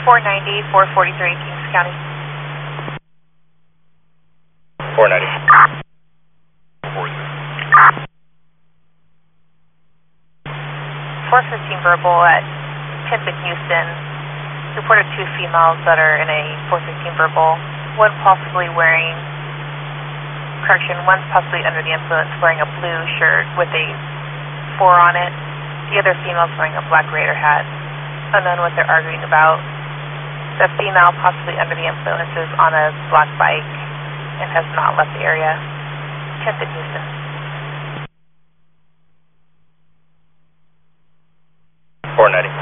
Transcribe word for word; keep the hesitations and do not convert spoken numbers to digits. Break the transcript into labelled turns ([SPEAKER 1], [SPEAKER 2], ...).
[SPEAKER 1] four ninety, four forty-three, Kings County.
[SPEAKER 2] four ninety.
[SPEAKER 1] four fifteen verbal at tenth and Houston. Reported two females that are in a four fifteen verbal. One possibly wearing, correction, one's possibly under the influence wearing a blue shirt with a four on it. The other female's wearing a black Raider hat. Unknown what they're arguing about. The female possibly under the influence is on a black bike and has not left the area. tenth and Houston.
[SPEAKER 2] four ninety.